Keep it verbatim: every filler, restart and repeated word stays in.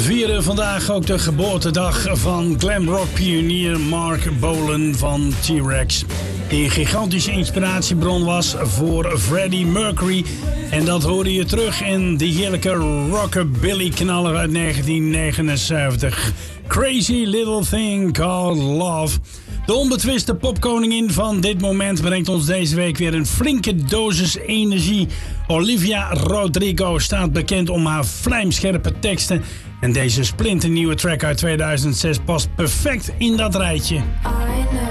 vieren vandaag ook de geboortedag van glamrock-pionier Mark Bolan van T-Rex. Die een gigantische inspiratiebron was voor Freddie Mercury. En dat hoorde je terug in de heerlijke rockabilly-knaller uit negentien negenenzeventig. Crazy Little Thing Called Love. De onbetwiste popkoningin van dit moment brengt ons deze week weer een flinke dosis energie. Olivia Rodrigo staat bekend om haar vlijmscherpe teksten. En deze splinternieuwe track uit tweeduizend zes past perfect in dat rijtje. I know